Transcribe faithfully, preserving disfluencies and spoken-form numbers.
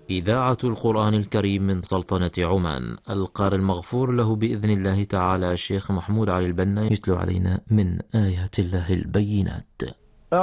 إذاعة القرآن الكريم من سلطنة عمان. القارئ المغفور له بإذن الله تعالى الشيخ محمود علي البنا يتلو علينا من آيات الله البينات.